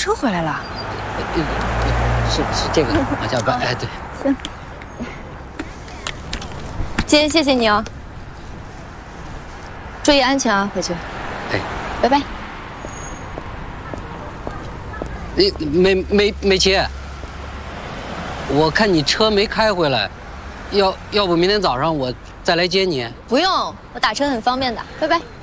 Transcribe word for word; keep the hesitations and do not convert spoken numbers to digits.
车回来了。 是是这个往下搬，哎对。 行。姐，谢谢你哦。注意安全啊，回去。 哎， 拜拜。 你美美美琪，我看你车没开回来，要要不明天早上我再来接你？ 不用，我打车很方便的。拜拜。